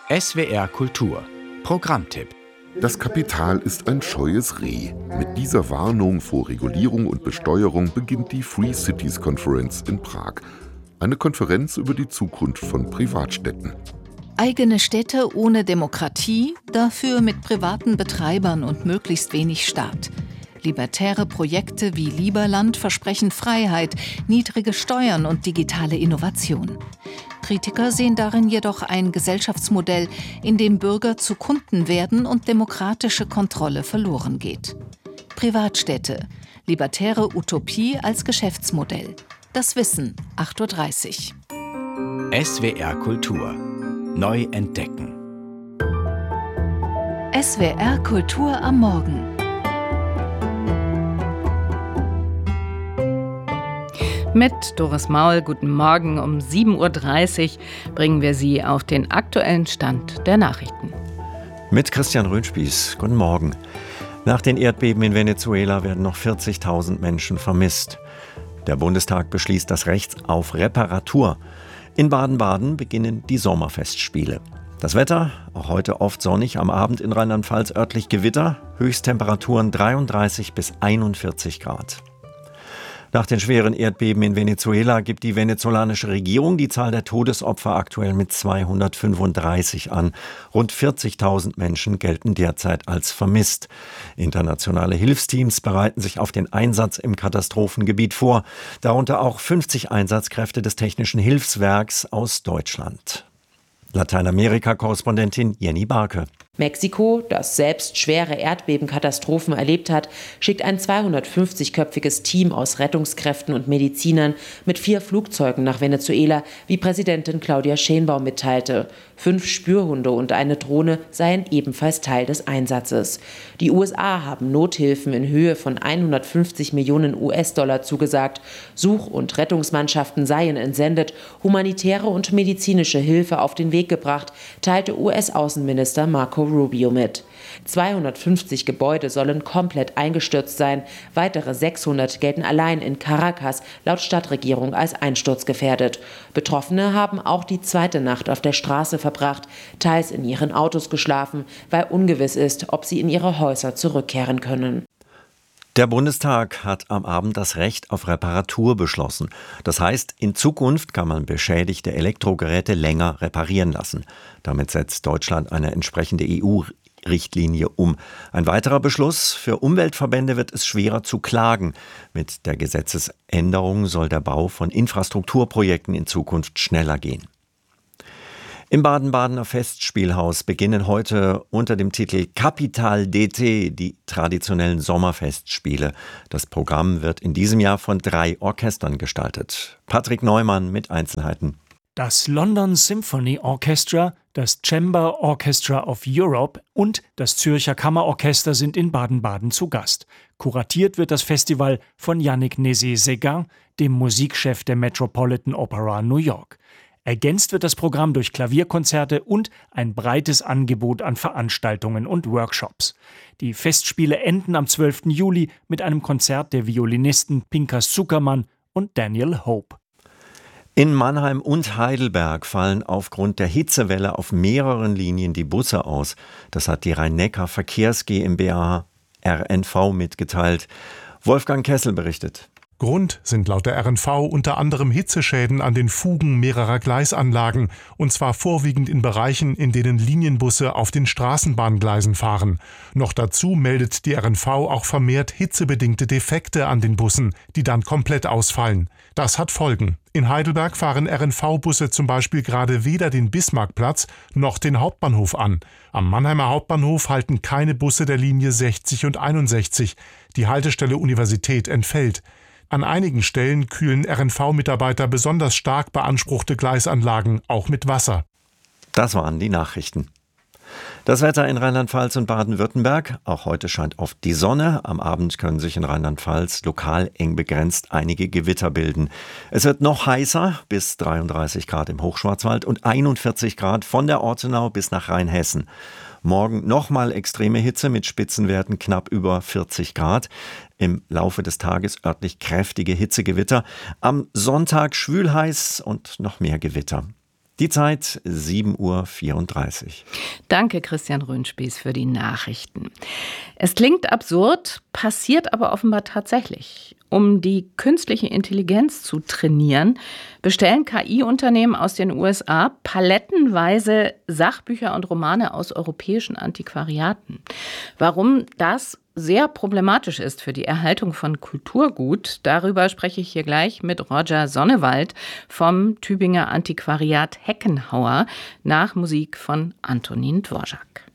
SWR Kultur Programmtipp. Das Kapital ist ein scheues Reh. Mit dieser Warnung vor Regulierung und Besteuerung beginnt die Free Cities Conference in Prag. Eine Konferenz über die Zukunft von Privatstädten. Eigene Städte ohne Demokratie, dafür mit privaten Betreibern und möglichst wenig Staat. Libertäre Projekte wie Lieberland versprechen Freiheit, niedrige Steuern und digitale Innovation. Kritiker sehen darin jedoch ein Gesellschaftsmodell, in dem Bürger zu Kunden werden und demokratische Kontrolle verloren geht. Privatstädte, libertäre Utopie als Geschäftsmodell. Das Wissen, 8.30 Uhr. SWR Kultur. Neu entdecken. SWR Kultur am Morgen. Mit Doris Maul, guten Morgen. Um 7.30 Uhr bringen wir Sie auf den aktuellen Stand der Nachrichten. Mit Christian Röhnspieß, guten Morgen. Nach den Erdbeben in Venezuela werden noch 40.000 Menschen vermisst. Der Bundestag beschließt das Recht auf Reparatur. In Baden-Baden beginnen die Sommerfestspiele. Das Wetter, auch heute oft sonnig, am Abend in Rheinland-Pfalz örtlich Gewitter, Höchsttemperaturen 33 bis 41 Grad. Nach den schweren Erdbeben in Venezuela gibt die venezolanische Regierung die Zahl der Todesopfer aktuell mit 235 an. Rund 40.000 Menschen gelten derzeit als vermisst. Internationale Hilfsteams bereiten sich auf den Einsatz im Katastrophengebiet vor, darunter auch 50 Einsatzkräfte des Technischen Hilfswerks aus Deutschland. Lateinamerika-Korrespondentin Jenny Barke. Mexiko, das selbst schwere Erdbebenkatastrophen erlebt hat, schickt ein 250-köpfiges Team aus Rettungskräften und Medizinern mit 4 Flugzeugen nach Venezuela, wie Präsidentin Claudia Sheinbaum mitteilte. 5 Spürhunde und eine Drohne seien ebenfalls Teil des Einsatzes. Die USA haben Nothilfen in Höhe von 150 Millionen US-Dollar zugesagt. Such- und Rettungsmannschaften seien entsendet, humanitäre und medizinische Hilfe auf den Weg gebracht, teilte US-Außenminister Marco Rubio mit. 250 Gebäude sollen komplett eingestürzt sein. Weitere 600 gelten allein in Caracas laut Stadtregierung als einsturzgefährdet. Betroffene haben auch die zweite Nacht auf der Straße verbracht, teils in ihren Autos geschlafen, weil ungewiss ist, ob sie in ihre Häuser zurückkehren können. Der Bundestag hat am Abend das Recht auf Reparatur beschlossen. Das heißt, in Zukunft kann man beschädigte Elektrogeräte länger reparieren lassen. Damit setzt Deutschland eine entsprechende EU-Richtlinie um. Ein weiterer Beschluss: Für Umweltverbände wird es schwerer zu klagen. Mit der Gesetzesänderung soll der Bau von Infrastrukturprojekten in Zukunft schneller gehen. Im Baden-Badener Festspielhaus beginnen heute unter dem Titel Capital d'été die traditionellen Sommerfestspiele. Das Programm wird in diesem Jahr von 3 Orchestern gestaltet. Patrick Neumann mit Einzelheiten. Das London Symphony Orchestra, das Chamber Orchestra of Europe und das Zürcher Kammerorchester sind in Baden-Baden zu Gast. Kuratiert wird das Festival von Yannick Nézet-Séguin, dem Musikchef der Metropolitan Opera New York. Ergänzt wird das Programm durch Klavierkonzerte und ein breites Angebot an Veranstaltungen und Workshops. Die Festspiele enden am 12. Juli mit einem Konzert der Violinisten Pinkas Zuckermann und Daniel Hope. In Mannheim und Heidelberg fallen aufgrund der Hitzewelle auf mehreren Linien die Busse aus. Das hat die Rhein-Neckar-Verkehrs GmbH RNV mitgeteilt. Wolfgang Kessel berichtet. Grund sind laut der RNV unter anderem Hitzeschäden an den Fugen mehrerer Gleisanlagen, und zwar vorwiegend in Bereichen, in denen Linienbusse auf den Straßenbahngleisen fahren. Noch dazu meldet die RNV auch vermehrt hitzebedingte Defekte an den Bussen, die dann komplett ausfallen. Das hat Folgen. In Heidelberg fahren RNV-Busse zum Beispiel gerade weder den Bismarckplatz noch den Hauptbahnhof an. Am Mannheimer Hauptbahnhof halten keine Busse der Linie 60 und 61. Die Haltestelle Universität entfällt. An einigen Stellen kühlen RNV-Mitarbeiter besonders stark beanspruchte Gleisanlagen auch mit Wasser. Das waren die Nachrichten. Das Wetter in Rheinland-Pfalz und Baden-Württemberg. Auch heute scheint oft die Sonne. Am Abend können sich in Rheinland-Pfalz lokal eng begrenzt einige Gewitter bilden. Es wird noch heißer, bis 33 Grad im Hochschwarzwald und 41 Grad von der Ortenau bis nach Rheinhessen. Morgen nochmal extreme Hitze mit Spitzenwerten knapp über 40 Grad. Im Laufe des Tages örtlich kräftige Hitzegewitter. Am Sonntag schwül heiß und noch mehr Gewitter. Die Zeit 7:34 Uhr. Danke, Christian Röhnspieß, für die Nachrichten. Es klingt absurd, passiert aber offenbar tatsächlich. Um die künstliche Intelligenz zu trainieren, bestellen KI-Unternehmen aus den USA palettenweise Sachbücher und Romane aus europäischen Antiquariaten. Warum das sehr problematisch ist für die Erhaltung von Kulturgut, darüber spreche ich hier gleich mit Roger Sonnewald vom Tübinger Antiquariat Heckenhauer nach Musik von Antonin Dvorak.